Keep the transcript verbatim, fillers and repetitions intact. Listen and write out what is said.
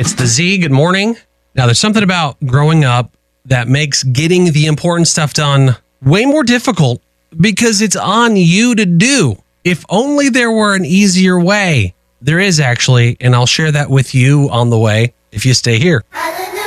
It's the Z. Good morning. Now, there's something about growing up that makes getting the important stuff done way more difficult because it's on you to do. If only there were an easier way. There is actually, and I'll share that with you on the way if you stay here.